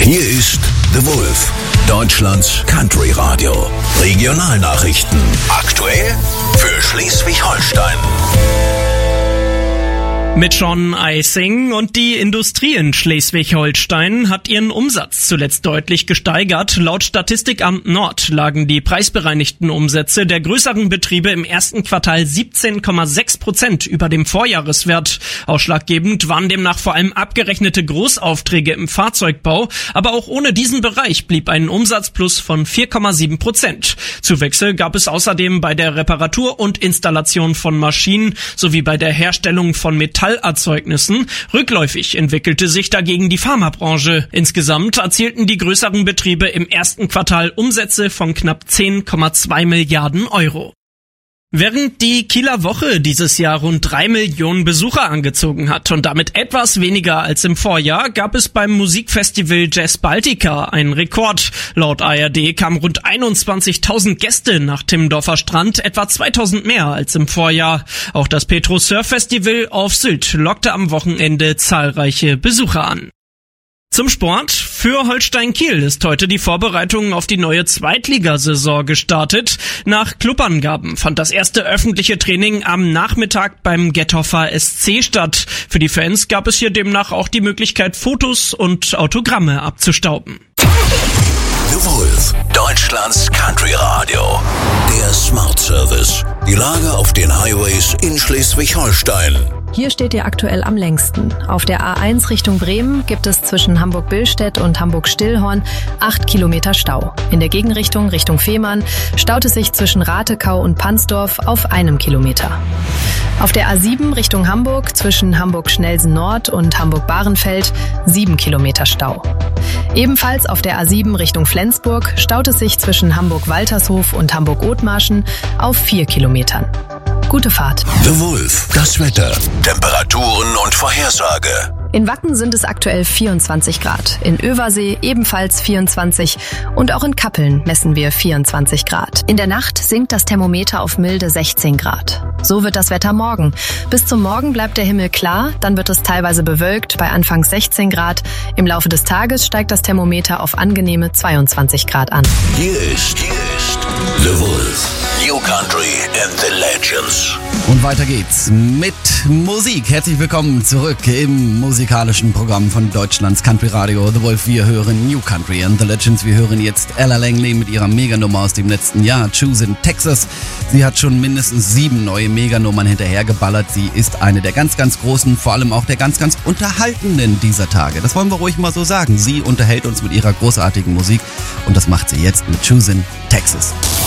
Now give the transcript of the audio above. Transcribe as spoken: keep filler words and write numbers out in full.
Hier ist The Wolf, Deutschlands Country Radio. Regionalnachrichten. Aktuell für Schleswig-Holstein. Mit Sean Eising und die Industrie in Schleswig-Holstein hat ihren Umsatz zuletzt deutlich gesteigert. Laut Statistikamt Nord lagen die preisbereinigten Umsätze der größeren Betriebe im ersten Quartal siebzehn Komma sechs Prozent über dem Vorjahreswert. Ausschlaggebend waren demnach vor allem abgerechnete Großaufträge im Fahrzeugbau. Aber auch ohne diesen Bereich blieb ein Umsatzplus von vier Komma sieben Prozent. Zuwächse gab es außerdem bei der Reparatur und Installation von Maschinen sowie bei der Herstellung von Metall Erzeugnissen. Rückläufig entwickelte sich dagegen die Pharmabranche. Insgesamt erzielten die größeren Betriebe im ersten Quartal Umsätze von knapp zehn Komma zwei Milliarden Euro. Während die Kieler Woche dieses Jahr rund drei Millionen Besucher angezogen hat und damit etwas weniger als im Vorjahr, gab es beim Musikfestival Jazz Baltica einen Rekord. Laut A R D kamen rund einundzwanzigtausend Gäste nach Timmendorfer Strand, etwa zweitausend mehr als im Vorjahr. Auch das Petro Surf Festival auf Sylt lockte am Wochenende zahlreiche Besucher an. Zum Sport. Für Holstein Kiel ist heute die Vorbereitung auf die neue Zweitligasaison gestartet. Nach Clubangaben fand das erste öffentliche Training am Nachmittag beim Gethofer S C statt. Für die Fans gab es hier demnach auch die Möglichkeit, Fotos und Autogramme abzustauben. The Wolf, Deutschlands Country Radio. Der Smart Service. Die Lage auf den Highways in Schleswig-Holstein. Hier steht ihr aktuell am längsten. Auf der A eins Richtung Bremen gibt es zwischen Hamburg-Billstedt und Hamburg-Stillhorn acht Kilometer Stau. In der Gegenrichtung Richtung Fehmarn staut es sich zwischen Ratekau und Pansdorf auf einem Kilometer. Auf der A sieben Richtung Hamburg zwischen Hamburg-Schnelsen Nord und Hamburg-Bahrenfeld sieben Kilometer Stau. Ebenfalls auf der A sieben Richtung Flensburg staut es sich zwischen Hamburg-Waltershof und Hamburg-Othmarschen auf vier Kilometern. Gute Fahrt. The Wolf, das Wetter, Temperaturen und Vorhersage. In Wacken sind es aktuell vierundzwanzig Grad, in Översee ebenfalls vierundzwanzig und auch in Kappeln messen wir vierundzwanzig Grad. In der Nacht sinkt das Thermometer auf milde sechzehn Grad. So wird das Wetter morgen. Bis zum Morgen bleibt der Himmel klar, dann wird es teilweise bewölkt bei anfangs sechzehn Grad. Im Laufe des Tages steigt das Thermometer auf angenehme zweiundzwanzig Grad an. Hier ist, hier ist The Wolf, New Country and the Legends. Und weiter geht's mit Musik. Herzlich willkommen zurück im musikalischen Programm von Deutschlands Country Radio The Wolf. Wir hören New Country and the Legends. Wir hören jetzt Ella Langley mit ihrer Meganummer aus dem letzten Jahr, Choose in Texas. Sie hat schon mindestens sieben neue Meganummern hinterhergeballert. Sie ist eine der ganz, ganz großen, vor allem auch der ganz, ganz unterhaltenden dieser Tage. Das wollen wir ruhig mal so sagen. Sie unterhält uns mit ihrer großartigen Musik und das macht sie jetzt mit Choose in Texas.